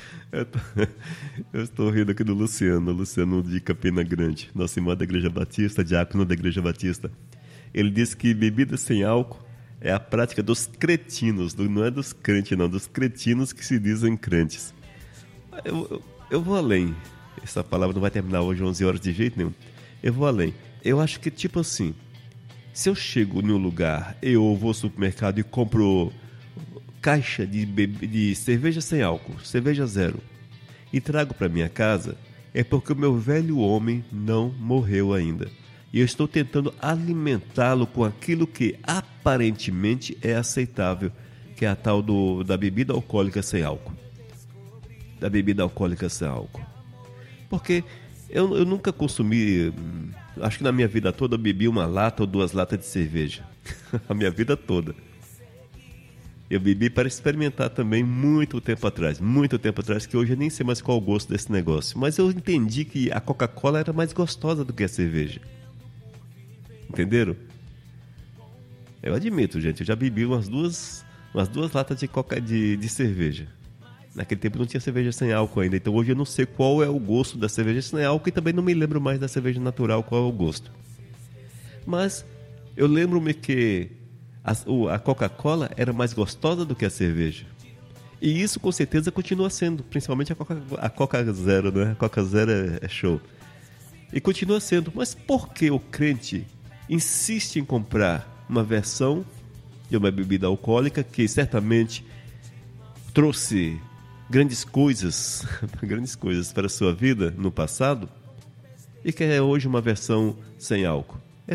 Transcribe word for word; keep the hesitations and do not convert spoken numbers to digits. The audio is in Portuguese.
Eu, tô- eu estou rindo aqui do Luciano, Luciano de Campina Grande, nosso irmão da Igreja Batista, diácono da Igreja Batista. Ele disse que bebida sem álcool é a prática dos cretinos, do- não é dos crentes, não, dos cretinos que se dizem crentes. Eu, eu, eu vou além. Essa palavra não vai terminar hoje onze horas de jeito nenhum. Eu vou além. Eu acho que, tipo assim, se eu chego em um lugar, eu vou ao supermercado e compro caixa de, bebe- de cerveja sem álcool, cerveja zero, e trago para minha casa, é porque o meu velho homem não morreu ainda. E eu estou tentando alimentá-lo com aquilo que aparentemente é aceitável, que é a tal do, da bebida alcoólica sem álcool. Da bebida alcoólica sem álcool. Porque eu, eu nunca consumi, hum, acho que na minha vida toda eu bebi uma lata ou duas latas de cerveja. A minha vida toda. Eu bebi para experimentar também muito tempo atrás, muito tempo atrás, que hoje eu nem sei mais qual é o gosto desse negócio. Mas eu entendi que a Coca-Cola era mais gostosa do que a cerveja. Entenderam? Eu admito, gente, eu já bebi umas duas, umas duas latas de, coca, de, de cerveja. Naquele tempo não tinha cerveja sem álcool ainda, então hoje eu não sei qual é o gosto da cerveja sem álcool e também não me lembro mais da cerveja natural qual é o gosto. Mas eu lembro-me que a, o- a Coca-Cola era mais gostosa do que a cerveja. E isso com certeza continua sendo, principalmente a Coca, a Coca Zero, né? A Coca Zero é, é show. E continua sendo. Mas por que o crente insiste em comprar uma versão de uma bebida alcoólica que certamente trouxe grandes coisas, grandes coisas para a sua vida no passado e que é hoje uma versão sem álcool?